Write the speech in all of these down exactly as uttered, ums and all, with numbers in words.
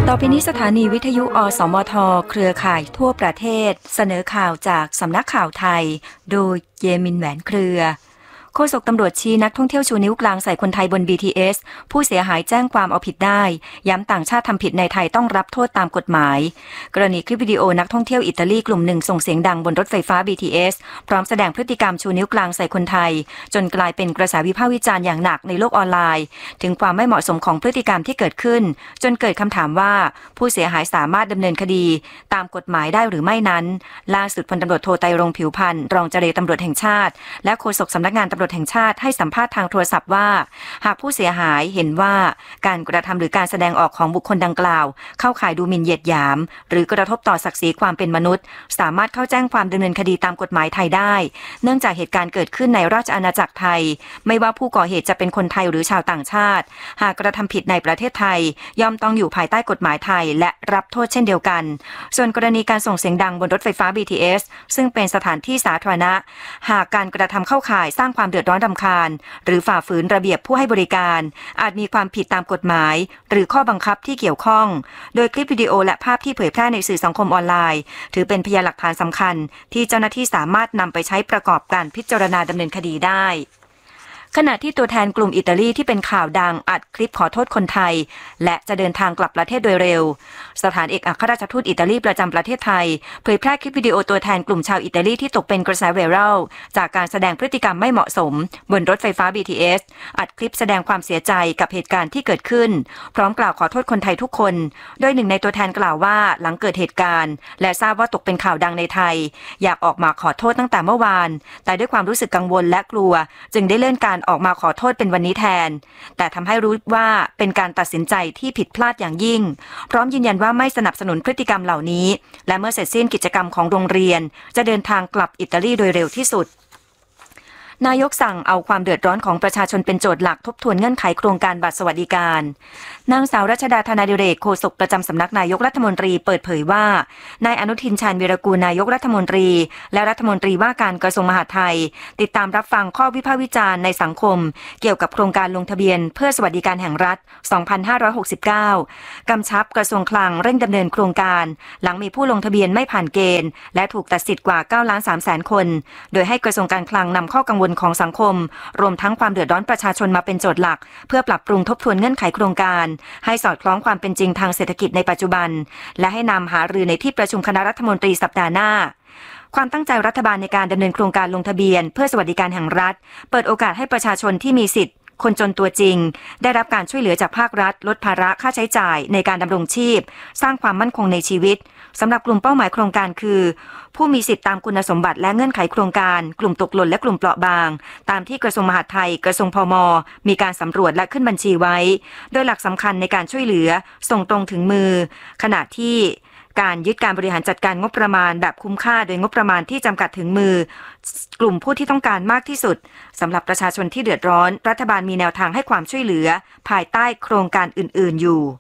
ต่อไปนี้สถานีวิทยุอสมทเครือข่ายทั่วประเทศเสนอข่าวจากสำนักข่าวไทยโดยเยมินแหวนเครือโฆษกตำรวจชี้นักท่องเที่ยวชูนิ้วกลางใส่คนไทยบน บี ที เอส ผู้เสียหายแจ้งความเอาผิดได้ย้ำต่างชาติทำผิดในไทยต้องรับโทษตามกฎหมายกรณีคลิปวิดีโอนักท่องเที่ยวอิตาลีกลุ่มหนึ่งส่งเสียงดังบนรถไฟฟ้า บี ที เอส พร้อมแสดงพฤติกรรมชูนิ้วกลางใส่คนไทยจนกลายเป็นกระแสวิพากษ์วิจารณ์อย่างหนักในโลกออนไลน์ถึงความไม่เหมาะสมของพฤติกรรมที่เกิดขึ้นจนเกิดคำถามว่าผู้เสียหายสามารถดำเนินคดีตามกฎหมายได้หรือไม่นั้นล่าสุดพลตำรวจโทไตรรงค์ผิวพรรณรองเจรตำรวจแห่งชาติและโฆษกสำนักงานตำรวจแห่งชาติให้สัมภาษณ์ทางโทรศัพท์ว่าหากผู้เสียหายเห็นว่าการกระทำหรือการแสดงออกของบุคคลดังกล่าวเข้าข่ายดูหมิ่นเหยียดหยามหรือกระทบต่อศักดิ์ศรีความเป็นมนุษย์สามารถเข้าแจ้งความดำเนินคดีตามกฎหมายไทยได้เนื่องจากเหตุการณ์เกิดขึ้นในราชอาณาจักรไทยไม่ว่าผู้ก่อเหตุจะเป็นคนไทยหรือชาวต่างชาติหากกระทำผิดในประเทศไทยย่อมต้องอยู่ภายใต้กฎหมายไทยและรับโทษเช่นเดียวกันส่วนกรณีการส่งเสียงดังบนรถไฟฟ้า บี ที เอส ซึ่งเป็นสถานที่สาธารณะหากการกระทำเข้าข่ายสร้างความเดือดร้อนรำคาญหรือฝ่าฝืนระเบียบผู้ให้บริการอาจมีความผิดตามกฎหมายหรือข้อบังคับที่เกี่ยวข้องโดยคลิปวิดีโอและภาพที่เผยแพร่ในสื่อสังคมออนไลน์ถือเป็นพยานหลักฐานสำคัญที่เจ้าหน้าที่สามารถนำไปใช้ประกอบการพิจารณาดำเนินคดีได้ขณะที่ตัวแทนกลุ่มอิตาลีที่เป็นข่าวดังอัดคลิปขอโทษคนไทยและจะเดินทางกลับประเทศโดยเร็วสถานเอกอัครราชทูตอิตาลีประจำประเทศไทยเผยแพร่คลิปวิดีโอตัวแทนกลุ่มชาวอิตาลีที่ตกเป็นกระแสไวรัลจากการแสดงพฤติกรรมไม่เหมาะสมบนรถไฟฟ้า บี ที เอส อัดคลิปแสดงความเสียใจกับเหตุการณ์ที่เกิดขึ้นพร้อมกล่าวขอโทษคนไทยทุกคนโดยหนึ่งในตัวแทนกล่าวว่าหลังเกิดเหตุการณ์และทราบว่าตกเป็นข่าวดังในไทยอยากออกมาขอโทษตั้งแต่เมื่อวานแต่ด้วยความรู้สึกกังวลและกลัวจึงได้เลื่อนการออกมาขอโทษเป็นวันนี้แทนแต่ทำให้รู้ว่าเป็นการตัดสินใจที่ผิดพลาดอย่างยิ่งพร้อมยืนยันว่าไม่สนับสนุนพฤติกรรมเหล่านี้และเมื่อเสร็จสิ้นกิจกรรมของโรงเรียนจะเดินทางกลับอิตาลีโดยเร็วที่สุดนายกสั่งเอาความเดือดร้อนของประชาชนเป็นโจทย์หลักทบทวนเงื่อนไขโครงการบัตรสวัสดิการนางสาวรัชดาธนาดิเรกโฆษกประจำสำนักนายกรัฐมนตรีเปิดเผยว่านายอนุทินชาญวีรกูลนายกรัฐมนตรีและรัฐมนตรีว่าการกระทรวงมหาดไทยติดตามรับฟังข้อวิพากษ์วิจารณ์ในสังคมเกี่ยวกับโครงการลงทะเบียนเพื่อสวัสดิการแห่งรัฐสองพันห้าร้อยหกสิบเก้ากำชับกระทรวงคลังเร่งดำเนินโครงการหลังมีผู้ลงทะเบียนไม่ผ่านเกณฑ์และถูกตัดสิทธิ์กว่าเก้าล้านสามแสนคนโดยให้กระทรวงการคลังนำข้อกังวลของสังคมรวมทั้งความเดือดร้อนประชาชนมาเป็นโจทย์หลักเพื่อปรับปรุงทบทวนเงื่อนไขโครงการให้สอดคล้องความเป็นจริงทางเศรษฐกิจในปัจจุบันและให้นำหารือในที่ประชุมคณะรัฐมนตรีสัปดาห์หน้าความตั้งใจรัฐบาลในการดำเนินโครงการลงทะเบียนเพื่อสวัสดิการแห่งรัฐเปิดโอกาสให้ประชาชนที่มีสิทธิ์คนจนตัวจริงได้รับการช่วยเหลือจากภาครัฐลดภาระค่าใช้จ่ายในการดำรงชีพสร้างความมั่นคงในชีวิตสำหรับกลุ่มเป้าหมายโครงการคือผู้มีสิทธิตามคุณสมบัติและเงื่อนไขโครงการกลุ่มตกหล่นและกลุ่มเปราะบางตามที่กระทรวงมหาดไทยกระทรวงพม.มีการสำรวจและขึ้นบัญชีไว้โดยหลักสำคัญในการช่วยเหลือส่งตรงถึงมือขณะที่การยึดการบริหารจัดการงบประมาณแบบคุ้มค่าโดยงบประมาณที่จำกัดถึงมือกลุ่มผู้ที่ต้องการมากที่สุดสำหรับประชาชนที่เดือดร้อนรัฐบาลมีแนวทางให้ความช่วยเหลือภายใต้โครงการอื่นๆอยู่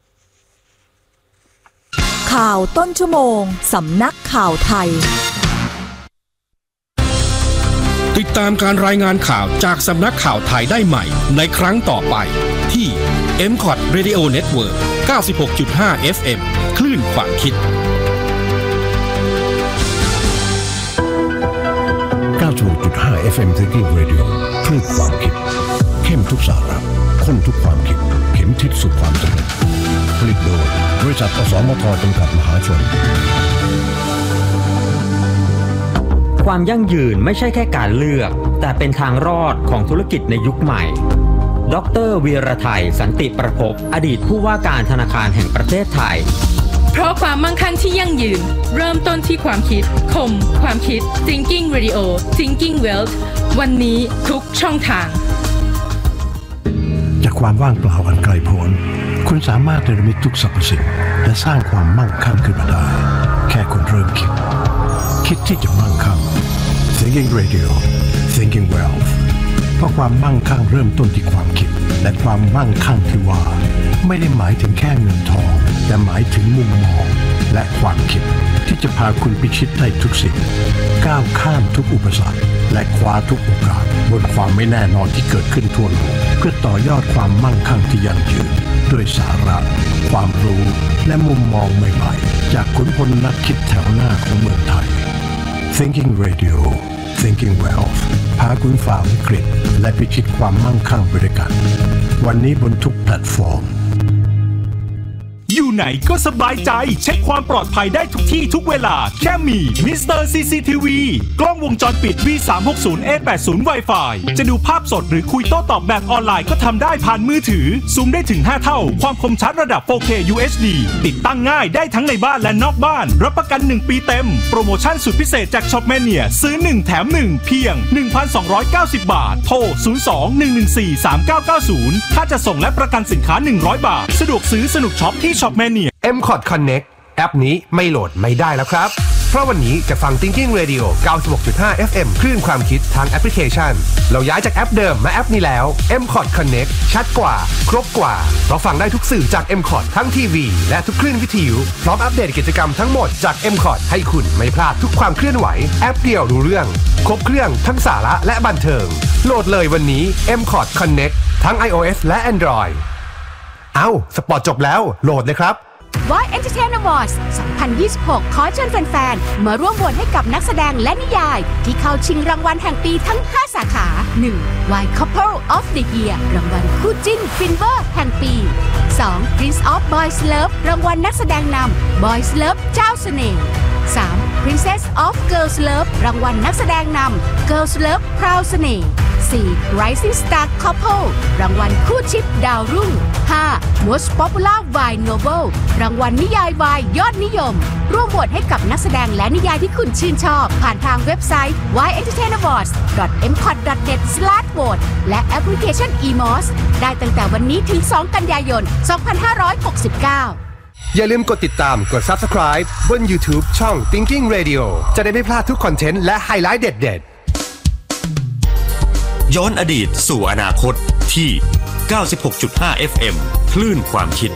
ข่าวต้นชั่วโมงสำนักข่าวไทยติดตามการรายงานข่าวจากสำนักข่าวไทยได้ใหม่ในครั้งต่อไปที่ เอ็ม คอท Radio Network เก้าสิบหกจุดห้า เอฟ เอ็ม คลื่นความคิดเก้าสิบหกจุดห้า เอฟ เอ็ม Thinking Radio คลื่นความคิดเข้มทุกสาระข้นทุกความคิดเข็มทิศสู่ความสำเร็จผลิตโดยบริษัทอสมทจำกัดมหาชนความยั่งยืนไม่ใช่แค่การเลือกแต่เป็นทางรอดของธุรกิจในยุคใหม่ดร.วีรไทยสันติประภพอดีตผู้ว่าการธนาคารแห่งประเทศไทยเพราะความมั่งคั่งที่ยั่งยืนเริ่มต้นที่ความคิดคมความคิด Thinking Radio Thinking Wealth วันนี้ทุกช่องทางจากความว่างเปล่าอันไกลโพ้นคุณสามารถเนรมิตทุกสรรพสิ่งและสร้างความมั่งคั่งขึ้นมาได้แค่คุณเริ่มคิดคิดที่จะมั่งคั่ง Thinking Radio Thinking Wealth เพราะความมั่งคั่งเริ่มต้นที่ความคิดและความมั่งคั่งที่ว่าไม่ได้หมายถึงแค่เงินทองแต่หมายถึงมุมมองและความคิดที่จะพาคุณพิชิตได้ทุกสิ่งก้าวข้ามทุกอุปสรรคและคว้าทุกโอกาสบนความไม่แน่นอนที่เกิดขึ้นทั่วโลกเพื่อต่อยอดความมั่งคั่งที่ยั่งยืนด้วยสาระความรู้และมุมมองใหม่ๆจากขุนพลนักคิดแถวหน้าของเมืองไทย Thinking Radio Thinking Wealth พาคุณฝ่าวิกฤตและพิชิตความมั่งคั่งไปด้วยกันวันนี้บนทุกแพลตฟอร์มอยู่ไหนก็สบายใจเช็คความปลอดภัยได้ทุกที่ทุกเวลาแค่มี มิสเตอร์ ซี ซี ที วี กล้องวงจรปิด วี สามหกศูนย์ เอ แปดสิบ Wi-Fi จะดูภาพสดหรือคุยโต้ตอบแบบออนไลน์ก็ทำได้ผ่านมือถือซูมได้ถึงห้าเท่าความคมชัดระดับ โฟร์เค ยู เอช ดี ติดตั้งง่ายได้ทั้งในบ้านและนอกบ้านรับประกันหนึ่งปีเต็มโปรโมชั่นสุดพิเศษจาก Shopmania ซื้อหนึ่งแถมหนึ่งเพียง หนึ่งพันสองร้อยเก้าสิบ บาทโทรศูนย์ สอง หนึ่ง หนึ่ง สี่ สาม เก้า เก้า ศูนย์ค่าจะส่งและประกันสินค้าหนึ่งร้อยบาทสะดวกซื้อสนุกช็อปที่ Shopmania เอ็ม คอร์ด Connect แอปนี้ไม่โหลดไม่ได้แล้วครับเพราะวันนี้จะฟัง Thinking Radio เก้าสิบหกจุดห้า เอฟ เอ็ม คลื่นความคิดทางแอปพลิเคชันเราย้ายจากแอปเดิมมาแอปนี้แล้ว เอ็ม คอร์ด Connect ชัดกว่าครบกว่าเราฟังได้ทุกสื่อจาก เอ็ม คอร์ด ทั้งทีวีและทุกคลื่นวิทยุพร้อมอัปเดตกิจกรรมทั้งหมดจาก เอ็ม คอร์ด ให้คุณไม่พลาดทุกความเคลื่อนไหวแอปเดียวรู้เรื่องครบเครื่องทั้งสาระและบันเทิงโหลดเลยวันนี้ เอ็ม คอร์ด Connect ทั้ง iOS และ Android เอ้าสปอร์ตจบแล้วโหลดเลยครับวาย Entertainment Awards สองพันยี่สิบหก ขอเชิญแฟนๆมาร่วมโหวตให้กับนักแสดงและนิยายที่เข้าชิงรางวัลแห่งปีทั้งห้าสาขา หนึ่ง วาย Couple of the Year รางวัลคู่จิ้นฟินเวอร์แห่งปี สอง Prince of Boys Love รางวัลนักแสดงนำ Boys Love เจ้าเสน่ห์ สาม Princess of Girls Love รางวัลนักแสดงนำ Girls Love พราวเสน่ห์ สี่ Rising Star Couple รางวัลคู่ชิปดาวรุ่ง ห้า Most Popular Wine Novel รางวัลนิยายวายยอดนิยมร่วมโหวตให้กับนักแสดงและนิยายที่คุณชื่นชอบผ่านทางเว็บไซต์ วาย เอ็นเตอร์เทนเมนต์ อวอร์ดส์ ดอท เอ็ม คอร์ด ดอท เน็ต สแลช โหวต และแอปพลิเคชัน อี มอส ได้ตั้งแต่วันนี้ถึง สอง กันยายน สองพันห้าร้อยหกสิบเก้าอย่าลืมกดติดตามกด Subscribe บน YouTube ช่อง Thinking Radio จะได้ไม่พลาดทุกคอนเทนต์และไฮไลท์เด็ดๆย้อนอดีตสู่อนาคตที่ เก้าสิบหกจุดห้า เอฟ เอ็ม คลื่นความคิด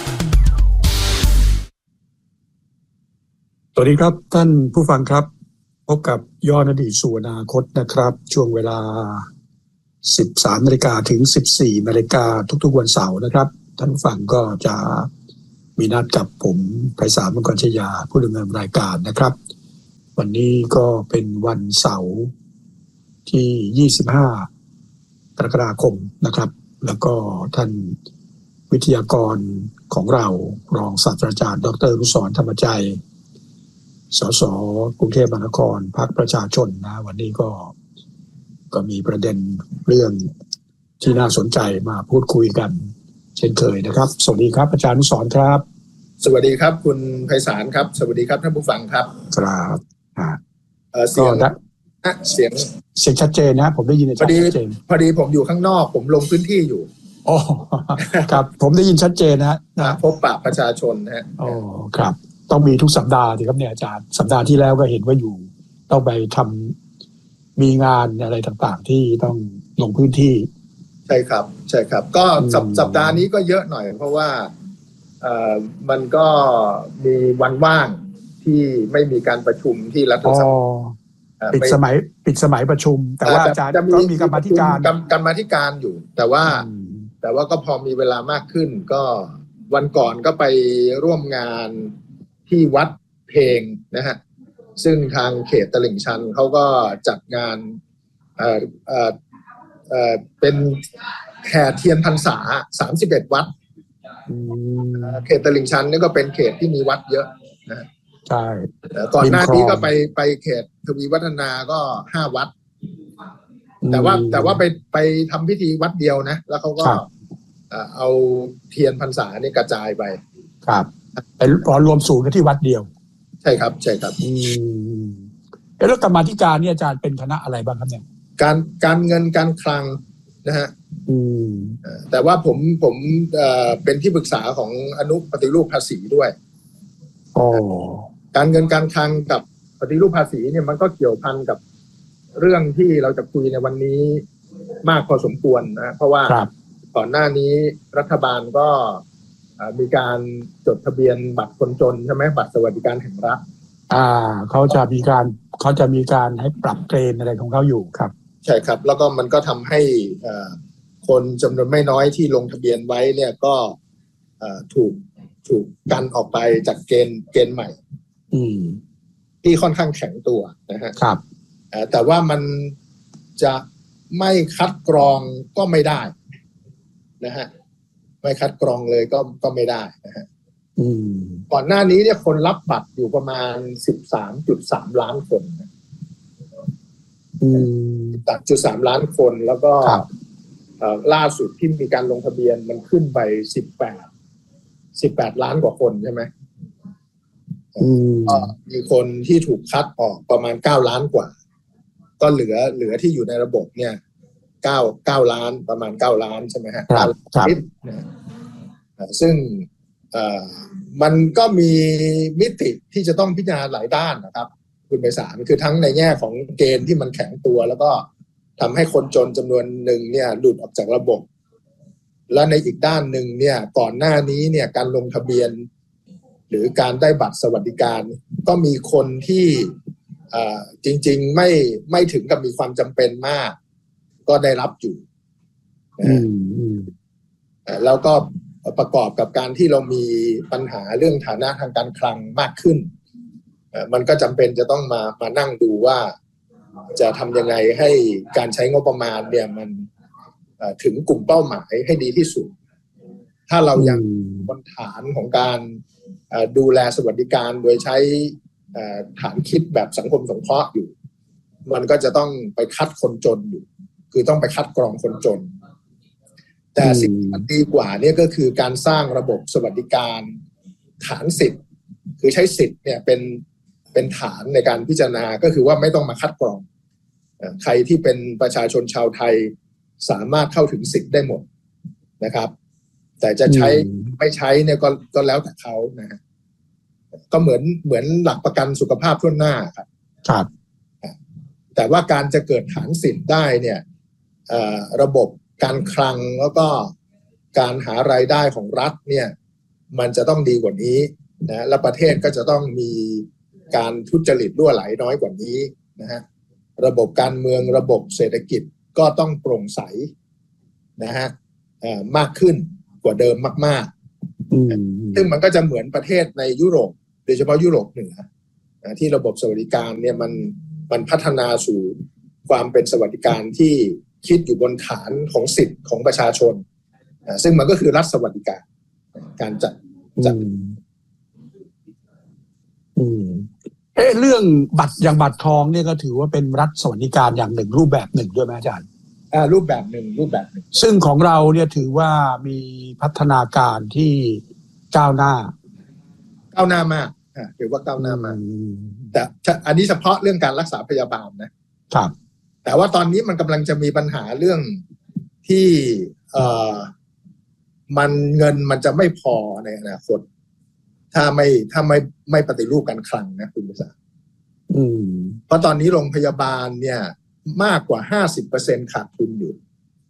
สวัสดีครับท่านผู้ฟังครับพบกับย้อนอดีตสู่อนาคตนะครับช่วงเวลา สิบสามนาฬิกาถึง สิบสี่นาฬิกาทุกๆวันเสาร์นะครับท่านผู้ฟังก็จะมีนัดกับผมไพศาล มังกรชยาผู้ดำเนินรายการนะครับวันนี้ก็เป็นวันเสาร์ที่ ยี่สิบห้ากรกฎาคมนะครับแล้วก็ท่านวิทยากรของเรารองศาสตราจารย์ดร.อนุสรณ์ธรรมใจสสกรุงเทพมหานครพรรคประชาชนนะวันนี้ก็ก็มีประเด็นเรื่องที่น่าสนใจมาพูดคุยกันเช่นเคยนะครับสวัสดีครับอาจารย์อนุสรณ์ครับสวัสดีครับคุณไพศาลครับสวัสดีครับท่านผู้ฟังครับครับเอ่อเสียงเสียงเสียงชัดเจนนะผมได้ยินชัดเจนพอดีผมอยู่ข้างนอกผมลงพื้นที่อยู่อ๋อครับผมได้ยินชัดเจนนะนะพบปะประชาชนนะฮะอ๋อครับต้องมีทุกสัปดาห์สิครับเนี่ยอาจารย์สัปดาห์ที่แล้วก็เห็นว่าอยู่ต้องไปทำมีงานอะไรต่างๆที่ต้องลงพื้นที่ใช่ครับใช่ครับก็สัปดาห์นี้ก็เยอะหน่อยเพราะว่าเอ่อมันก็มีวันว่างที่ไม่มีการประชุมที่รัฐสภาปิดสมัยปิดสมัยประชุมแต่ว่าอาจารย์ก็มีกรรมาธิการกรรมาธิการอยู่แต่ว่าแต่ว่าก็พอมีเวลามากขึ้นก็วันก่อนก็ไปร่วมงานที่วัดเพลงนะฮะซึ่งทางเขตตลิ่งชันเขาก็จัดงานเอ่อเอ่อเอ่อเป็นแห่เทียนพรรษาสามสิบเอ็ดวัดเขตตลิ่งชันนี่ก็เป็นเขตที่มีวัดเยอะนะใช่ก่อนหน้านี้ก็ไปไปเขตทวีวัฒนาก็ห้าวัดแต่ว่าแต่ว่าไปไปทำพิธีวัดเดียวนะแล้วเขาก็เอาเทียนพรรษานี่กระจายไปครับไปรวมศูนย์กันที่วัดเดียวใช่ครับใช่ครับอืมแล้วกรรมาธิการนี่อาจารย์เป็นคณะอะไรบ้างครับเนี่ยการการเงินการคลังนะฮะอืมแต่ว่าผมผมเอ่อเป็นที่ปรึกษาของอนุปฏิรูปภาษีด้วยอ๋อการเงินการคลังกับปฏิรูปภาษีเนี่ยมันก็เกี่ยวพันกับเรื่องที่เราจะคุยในวันนี้มากพอสมควรนะเพราะว่าก่อนหน้านี้รัฐบาลก็มีการจดทะเบียนบัตรคนจนใช่ไหมบัตรสวัสดิการแห่งรัฐอ่าเขาจะมีการเขาจะมีการให้ปรับเกณฑ์อะไรของเขาอยู่ครับใช่ครับแล้วก็มันก็ทำให้คนจำนวนไม่น้อยที่ลงทะเบียนไว้เนี่ยก็ถูกถูกกันออกไปจากเกณฑ์เกณฑ์ใหม่ที่ค่อนข้างแข็งตัวนะฮะครับแต่ว่ามันจะไม่คัดกรองก็ไม่ได้นะฮะไม่คัดกรองเลยก็ก็ไม่ได้นะฮะก่อนหน้านี้เนี่ยคนรับบัตรอยู่ประมาณ สิบสามจุดสาม ล้านคนนะตัดจุดสามล้านคนแล้วก็ล่าสุดที่มีการลงทะเบียนมันขึ้นไปสิบแปด สิบแปดล้านกว่าคนใช่ไหมก็มีคนที่ถูกคัดออกประมาณเก้าล้านกว่าก็เหลือเหลือที่อยู่ในระบบเนี่ยเก้า เก้าล้านประมาณเก้าล้านใช่ไหมฮะครับซึ่งมันก็มีมิติที่จะต้องพิจารณาหลายด้านนะครับคุณไพศาลคือทั้งในแง่ของเกณฑ์ที่มันแข็งตัวแล้วก็ทำให้คนจนจำนวนหนึ่งเนี่ยหลุดออกจากระบบและในอีกด้านหนึ่งเนี่ยก่อนหน้านี้เนี่ยการลงทะเบียนหรือการได้บัตรสวัสดิการก็มีคนที่จริงๆไม่ไม่ถึงกับมีความจำเป็นมากก็ได้รับอยู่แล้วก็ประกอบกับการที่เรามีปัญหาเรื่องฐานะทางการคลังมากขึ้นมันก็จำเป็นจะต้องมามานั่งดูว่าจะทำยังไงให้การใช้งบประมาณเนี่ยมันถึงกลุ่มเป้าหมายให้ดีที่สุดถ้าเรายังบนฐานของการดูแลสวัสดิการโดยใช้ฐานคิดแบบสังคมสงเคราะห์อยู่มันก็จะต้องไปคัดคนจนอยู่คือต้องไปคัดกรองคนจนแต่สิ่งที่ดีกว่านี่ก็คือการสร้างระบบสวัสดิการฐานสิทธิ์คือใช้สิทธิ์เนี่ยเป็นเป็นฐานในการพิจารณาก็คือว่าไม่ต้องมาคัดกรองใครที่เป็นประชาชนชาวไทยสามารถเข้าถึงสิทธิ์ได้หมดนะครับแต่จะใช้ไม่ใช้เนี่ยก็ก็แล้วแต่เขานะฮะก็เหมือนเหมือนหลักประกันสุขภาพทั่วหน้าครับครับแต่ว่าการจะเกิดฐานสิทธิ์ได้เนี่ยระบบการคลังแล้วก็การหารายได้ของรัฐเนี่ยมันจะต้องดีกว่านี้นะและประเทศก็จะต้องมีการทุจริตรั่วไหลน้อยกว่านี้นะฮะระบบการเมืองระบบเศรษฐกิจก็ต้องโปร่งใสนะฮะมากขึ้นกว่าเดิมมากๆซึ่งมันก็จะเหมือนประเทศในยุโรปโดยเฉพาะยุโรปเหนือที่ระบบสวัสดิการเนี่ยมันมันพัฒนาสู่ความเป็นสวัสดิการที่คิดอยู่บนฐานของสิทธิ์ของประชาชนซึ่งมันก็คือรัฐสวัสดิการการจัดจัดอืมเอ๊ะเรื่องบัตรอย่างบัตรทองเนี่ยก็ถือว่าเป็นรัฐสวัสดิการอย่างหนึ่งรูปแบบหนึ่งด้วยไหมอาจารย์อ่ารูปแบบหนึ่งรูปแบบหนึ่งซึ่งของเราเนี่ยถือว่ามีพัฒนาการที่ก้าวหน้าก้าวหน้ามากอ่าถือว่าก้าวหน้ามากแต่อันนี้เฉพาะเรื่องการรักษาพยาบาลนะครับแต่ว่าตอนนี้มันกำลังจะมีปัญหาเรื่องที่เอ่อมันเงินมันจะไม่พอในอนาคตถ้าไม่ถ้าไม่ไม่ปฏิรูปการคลังนะคุณผู้ชมอืมเพราะตอนนี้โรงพยาบาลเนี่ยมากกว่า ห้าสิบเปอร์เซ็นต์ ขาดทุนอยู่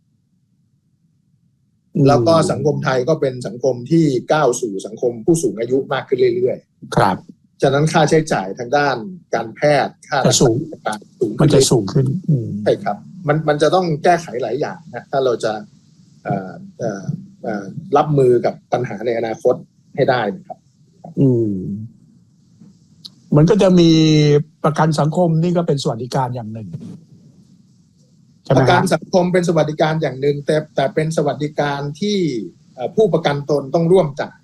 แล้วก็สังคมไทยก็เป็นสังคมที่ก้าวสู่สังคมผู้สูงอายุมากขึ้นเรื่อยๆครับฉะนั้นค่าใช้จ่ายทางด้านการแพทย์ค่ารักษาพยาบาลสูงมันจะสูงขึ้นใช่ครับมันมันจะต้องแก้ไขหลายอย่างนะถ้าเราจะเอ่อเอ่อเอ่อรับมือกับปัญหาในอนาคตให้ได้นะครับอืมมันก็จะมีประกันสังคมนี่ก็เป็นสวัสดิการอย่างหนึ่งประกันสังคมเป็นสวัสดิการอย่างหนึ่งแต่แต่เป็นสวัสดิการที่ผู้ประกันตนต้องร่วมจ่าย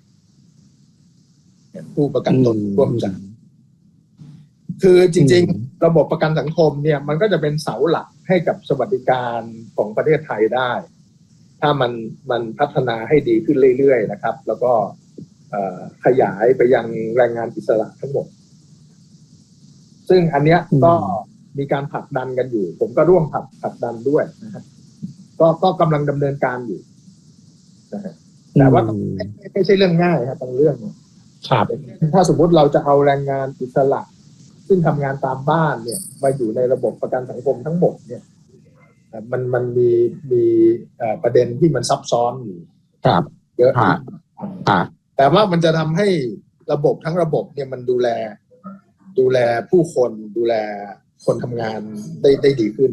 ผู้ประกันตนร่วมจ่ายคือจริงๆระบบประกันสังคมเนี่ยมันก็จะเป็นเสาหลักให้กับสวัสดิการของประเทศไทยได้ถ้ามันมันพัฒนาให้ดีขึ้นเรื่อยๆนะครับแล้วก็ขยายไปยังแรงงานอิสระทั้งหมดซึ่งอันเนี้ยก็มีการผลักดันกันอยู่ผมก็ร่วมผลักผลักดันด้วยนะครับก็ก็กำลังดำเนินการอยู่นะฮะแต่ว่าไม่ไม่ใช่เรื่องง่ายครับบางเรื่องครับถ้าสมมุติเราจะเอาแรงงานอิสระซึ่งทำงานตามบ้านเนี่ยมาอยู่ในระบบประกันสังคมทั้งหมดเนี่ยมันมันมีมีประเด็นที่มันซับซ้อนอยู่ครับเยอะแต่ว่ามันจะทำให้ระบบทั้งระบบเนี่ยมันดูแลดูแลผู้คนดูแลคนทำงานได้ได้ดีขึ้น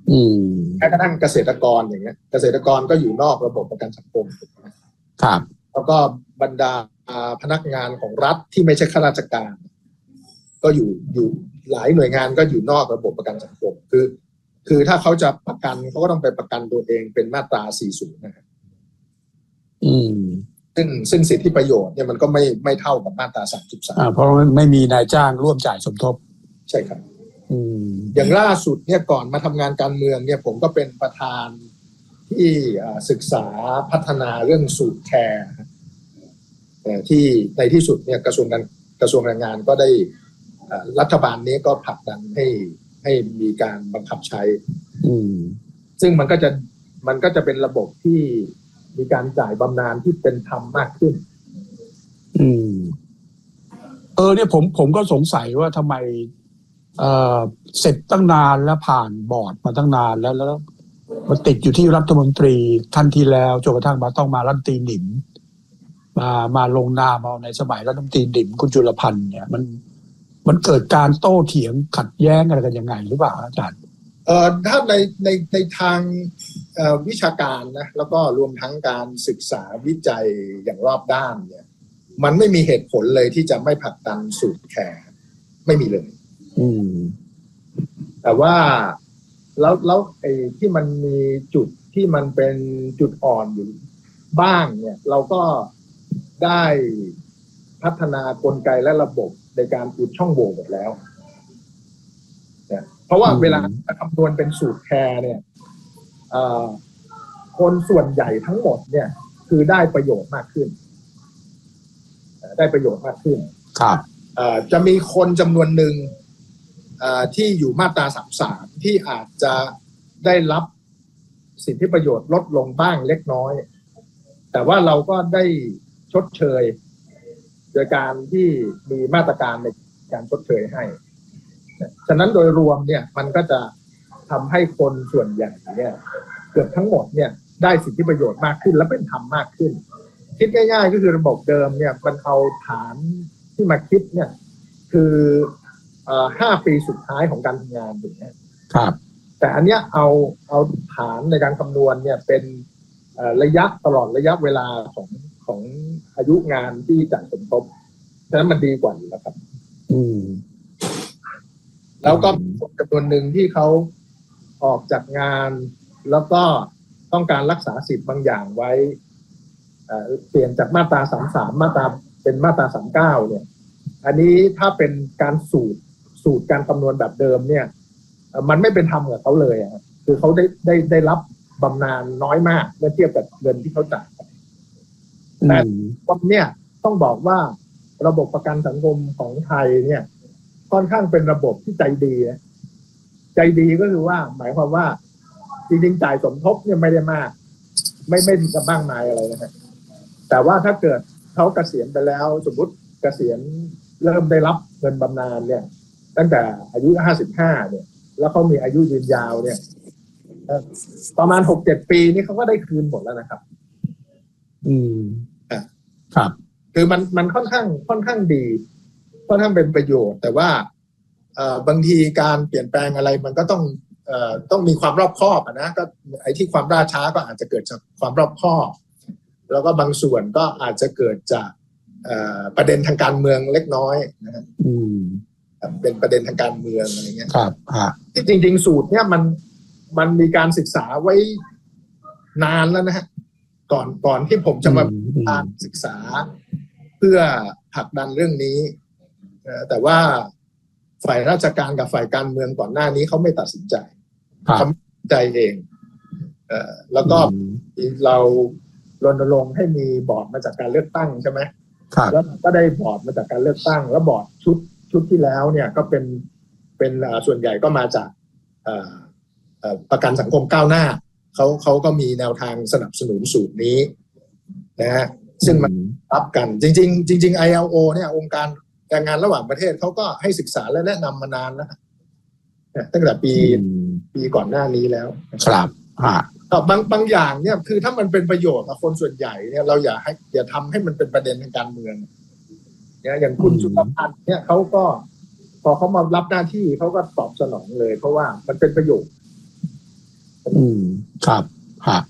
แม้กระทั่งเกษตรกรอย่างเงี้ยเกษตรกรก็อยู่นอกระบบประกันสังคมครับแล้วก็บรรดาพนักงานของรัฐที่ไม่ใช่ข้าราชการก็อยู่อยู่หลายหน่วยงานก็อยู่นอกระบบประกันสังคมคือคือถ้าเขาจะประกันเขาก็ต้องไปประกันตัวเองเป็นมาตราสี่สิบนะครับอืมซึ่งซึ่งสิทธิประโยชน์เนี่ยมันก็ไม่ไม่เท่ากับมาตราสามสิบสามอ่าเพราะไม่มีนายจ้างร่วมจ่ายสมทบใช่ครับอืมอย่างล่าสุดเนี่ยก่อนมาทำงานการเมืองเนี่ยผมก็เป็นประธานที่ศึกษาพัฒนาเรื่องสูตรแคร์ที่ในที่สุดเนี่ยกระทรวงการกระทรวงแรงงานก็ได้รัฐบาลนี้ก็ผลักดันให้ให้มีการบังคับใช้อืมซึ่งมันก็จะมันก็จะเป็นระบบที่มีการจ่ายบำนาญที่เป็นธรรมมากขึ้นอืมเออเนี่ยผมผมก็สงสัยว่าทำไมเอ่อเสร็จตั้งนานแล้วผ่านบอร์ดมาตั้งนานแล้วแล้วมันติดอยู่ที่รัฐมนตรีท่านที่แล้วจนกระทั่งมาต้องมารัฐมนตรีหนิมมามาลงนามเอาในสมัยรัฐมนตรีหนิมคุณจุลพันธ์เนี่ยมันมันเกิดการโต้เถียงขัดแย้งอะไรกันยังไงหรือเปล่าอาจารย์เอ่อถ้าในในในทางเอ่อวิชาการนะแล้วก็รวมทั้งการศึกษาวิจัยอย่างรอบด้านเนี่ยมันไม่มีเหตุผลเลยที่จะไม่ผลักดันสูตรแคร์ไม่มีเลยอืมแต่ว่าแล้วแล้วไอ้ที่มันมีจุดที่มันเป็นจุดอ่อนอยู่บ้างเนี่ยเราก็ได้พัฒนากลไกและระบบในการอุดช่องโหว่หมดแล้วเนี่ยเพราะว่าเวลาคำนวณเป็นสูตรแคร์เนี่ยคนส่วนใหญ่ทั้งหมดเนี่ยคือได้ประโยชน์มากขึ้นได้ประโยชน์มากขึ้นครับจะมีคนจำนวนหนึ่งที่อยู่มาตราสามสิบสามที่อาจจะได้รับสิทธิประโยชน์ลดลงบ้างเล็กน้อยแต่ว่าเราก็ได้ชดเชยโดยการที่มีมาตรการในการชดเชยให้ฉะนั้นโดยรวมเนี่ยมันก็จะทำให้คนส่วนใหญ่เนี่ยเกือบทั้งหมดเนี่ยได้สิทธิประโยชน์มากขึ้นและเป็นธรรมมากขึ้นคิดง่ายๆก็คือระบบเดิมเนี่ยมันเอาฐานที่มาคิดเนี่ยคือเอ่อห้าปีสุดท้ายของการทำงานอย่างเงี้ยครับแต่อันเนี้ยเอาเอาฐานในการคำนวณเนี่ยเป็นระยะตลอดระยะเวลาของของอายุงานที่จ่ายสมทบฉะนั้นมันดีกว่าอยู่แล้วครับอืมแล้วก็จำนวนหนึ่งที่เขาออกจากงานแล้วก็ต้องการรักษาสิทธิ์บางอย่างไว้เปลี่ยนจากมาตราสามสิบสามมาตราเป็นมาตราสามสิบเก้าเนี่ยอันนี้ถ้าเป็นการสูตรสูตรการคำนวณแบบเดิมเนี่ยมันไม่เป็นธรรมกับเขาเลยอ่ะคือเขาได้ได้ได้รับบำนาญน้อยมากเมื่อเทียบกับเงินที่เขาจ่ายแต่วันเนี้ยต้องบอกว่าระบบประกันสังคมของไทยเนี่ยค่อนข้างเป็นระบบที่ใจดีใจดีก็คือว่าหมายความว่าจริงๆจ่ายสมทบเนี่ยไม่ได้มากไม่ไม่ถึงกับมากมายอะไรนะฮะแต่ว่าถ้าเกิดเขาเกษียณไปแล้วสมมติเกษียณเริ่มได้รับเงินบำนาญเนี่ยตั้งแต่อายุห้าสิบห้าเนี่ยแล้วเขามีอายุยืนยาวเนี่ยประมาณหกเจ็ดปีนี่เขาก็ได้คืนหมดแล้วนะครับอืมอ่าครับคือมันมันค่อนข้างค่อนข้างดีค่อนข้างเป็นประโยชน์แต่ว่าเอ่อบางทีการเปลี่ยนแปลงอะไรมันก็ต้องเอ่อต้องมีความรอบคอบอ่ะนะก็ไอ้ที่ความล่าช้าก็อาจจะเกิดจากความรอบคอบแล้วก็บางส่วนก็อาจจะเกิดจากเอ่อประเด็นทางการเมืองเล็กน้อยนะฮะอืมเป็นประเด็นทางการเมืองอะไรเงี้ยครับฮะที่จริงๆสูตรเนี่ยมันมันมีการศึกษาไว้นานแล้วนะฮะก่อนก่อนที่ผมจะมาการศึกษาเพื่อผลักดันเรื่องนี้แต่ว่าฝ่ายราชการกับฝ่ายการเมืองก่อนหน้านี้เขาไม่ตัดสินใจเขาตัดสินใจเองเอ่อแล้วก็เรารณรงค์ให้มีบอร์ดมาจากการเลือกตั้งใช่ไหมแล้วก็ได้บอร์ดมาจากการเลือกตั้งแล้วบอร์ดชุดชุดที่แล้วเนี่ยก็เป็นเป็นส่วนใหญ่ก็มาจากประกันสังคมก้าวหน้าเขาเขาก็มีแนวทางสนับสนุนสูตรนี้นะฮะซึ่งมันรับกันจริงๆจริงๆ ไอ แอล โอ เนี่ยองค์การแรงงานระหว่างประเทศเขาก็ให้ศึกษาและแนะนำมานานแล้วตั้งแต่ปีปีก่อนหน้านี้แล้วครับแต่บางบางอย่างเนี่ยคือถ้ามันเป็นประโยชน์กับคนส่วนใหญ่เนี่ยเราอย่าให้อย่าทำให้มันเป็นประเด็นทางการเมืองเนี่ยอย่างคุณจุลพันธ์เนี่ยเขาก็พอเขามารับหน้าที่เขาก็ตอบสนองเลยเพราะว่ามันเป็นประโยชน์อืมครับฮะ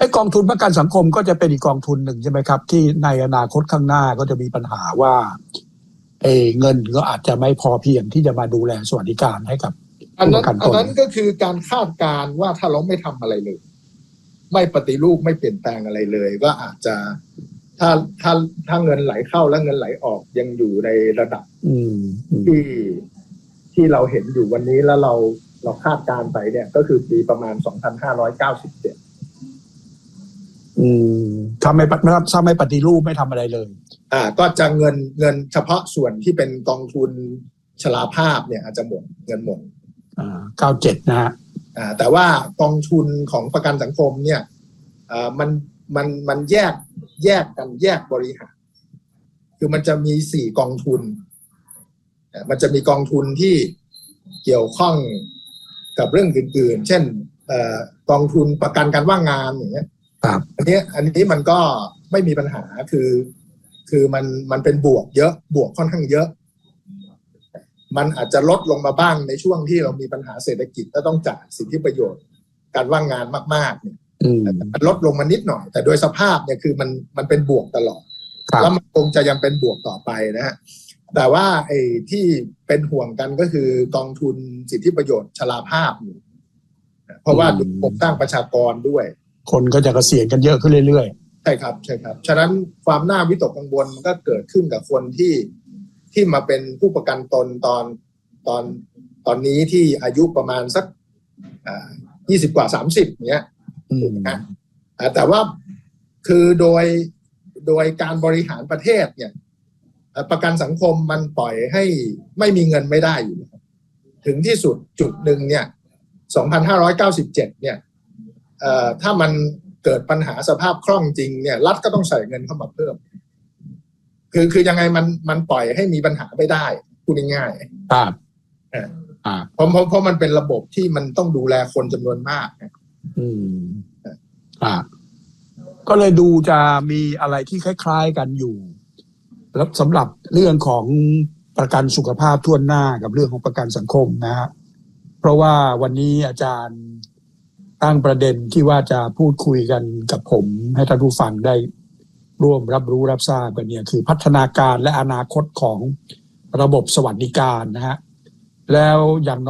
อ้กองทุนประกันสังคมก็จะเป็นอีกกองทุนหนึ่งใช่ไหมครับที่ในอนาคตข้างหน้าก็จะมีปัญหาว่าเอเงินก็อาจจะไม่พอเพียงที่จะมาดูแลสวัสดิการให้กับอันนั้นอันนั้นก็คือการคาดการณ์ว่าถ้าเราไม่ทำอะไรเลยไม่ปฏิรูปไม่เปลี่ยนแปลงอะไรเลยก็อาจจะถ้าถ้าถ้าเงินไหลเข้าและเงินไหลออกยังอยู่ในระดับที่ที่เราเห็นอยู่วันนี้แล้วเราเราคาดการณ์ไปเนี่ยก็คือปีประมาณสองพันห้าร้อยเก้าสิบเจ็ดอืมถ้าไม่ถ้าไม่ปฏิรูปไม่ทำอะไรเลยอ่าก็จะเงินเงินเฉพาะส่วนที่เป็นกองทุนชราภาพเนี่ยอาจจะหมดเงินหมดอ่าเก้าเจ็ดนะฮะอ่าแต่ว่ากองทุนของประกันสังคมเนี่ยอ่ามันมันมันแยกแยกกันแยกบริหารคือมันจะมีสี่กองทุนมันจะมีกองทุนที่เกี่ยวข้องกับเรื่องอื่นๆเช่นเอ่อกองทุนประกันการว่างงานอย่างเงี้ยครับอันนี้อันนี้มันก็ไม่มีปัญหาคือคือมันมันเป็นบวกเยอะบวกค่อนข้างเยอะมันอาจจะลดลงมาบ้างในช่วงที่เรามีปัญหาเศรษฐกิจและต้องจ่ายสิทธิประโยชน์การว่างงานมากๆเนี่ยมันลดลงมานิดหน่อยแต่โดยสภาพเนี่ยคือมันมันเป็นบวกตลอดแล้วมันคงจะยังเป็นบวกต่อไปนะฮะแต่ว่าไอ้ที่เป็นห่วงกันก็คือกองทุนสิทธิประโยชน์ชราภาพอยู่เพราะว่าดูโครงสร้างประชากรด้วยคนก็จะเกษียณกันเยอะขึ้นเรื่อยๆใช่ครับใช่ครับฉะนั้นความน่าวิตกกังวลมันก็เกิดขึ้นกับคนที่ที่มาเป็นผู้ประกันตนตอนตอนตอนนี้ที่อายุประมาณสักอ่ายี่สิบกว่าสามสิบเนี้ยนะแต่ว่าคือโดยโดยการบริหารประเทศเนี่ยประกันสังคมมันปล่อยให้ไม่มีเงินไม่ได้อยู่ถึงที่สุดจุดหนึ่งเนี่ยสองพันห้าร้อยเก้าสิบเจ็ดเนี่ยเอ่อถ้ามันเกิดปัญหาสภาพคล่องจริงเนี่ยรัฐก็ต้องใส่เงินเข้ามาเพิ่มคือคือยังไงมันมันปล่อยให้มีปัญหาไม่ได้พูดง่ายๆครับอ่าเพราะเพราะเพราะมันเป็นระบบที่มันต้องดูแลคนจำนวนมากอืมอ่าก็เลยดูจะมีอะไรที่คล้ายๆกันอยู่แล้วสำหรับเรื่องของประกันสุขภาพทั่วหน้ากับเรื่องของประกันสังคมนะฮะเพราะว่าวันนี้อาจารย์ตั้งประเด็นที่ว่าจะพูดคุยกันกับผมให้ท่านผู้ฟังได้ร่วมรับรู้รับทราบกันเนี่ยคือพัฒนาการและอนาคตของระบบสวัสดิการนะฮะแล้วอย่าง